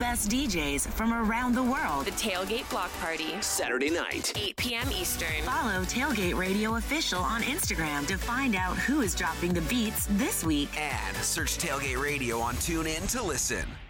best DJs from around the world. The Tailgate Block Party. Saturday night, 8 p.m. Eastern. Follow Tailgate Radio Official on Instagram to find out who is dropping the beats this week. And search Tailgate Radio on TuneIn to listen.